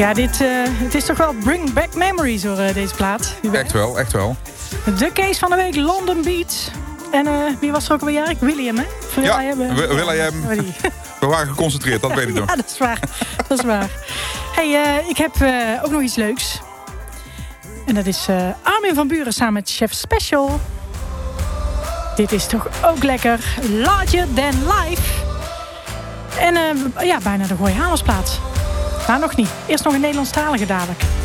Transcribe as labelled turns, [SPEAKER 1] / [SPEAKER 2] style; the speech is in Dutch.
[SPEAKER 1] Ja, het is toch wel bring back memories hoor, deze plaat.
[SPEAKER 2] Echt wel, echt wel.
[SPEAKER 1] De case van de week, London Beat. En wie was er ook alweer? William, hè?
[SPEAKER 2] William. We waren geconcentreerd, dat weet ik nog.
[SPEAKER 1] Ja, dat is waar. Dat is waar. Hey, ik heb ook nog iets leuks. En dat is Armin van Buuren samen met Chef Special. Dit is toch ook lekker. Larger Than Life. En bijna de Gooi Hamersplaat. Maar nog niet. Eerst nog een Nederlandstalige dadelijk.